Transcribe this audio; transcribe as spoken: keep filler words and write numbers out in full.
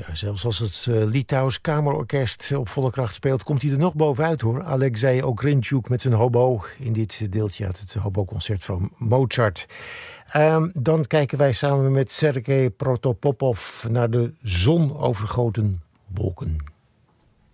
Ja, zelfs als het uh, Litouws Kamerorkest op volle kracht speelt, komt hij er nog bovenuit hoor. Alexei Ogrinchuk met zijn hobo in dit deeltje uit het hobo-concert van Mozart. Um, dan kijken wij samen met Sergei Protopopov naar de zonovergoten wolken.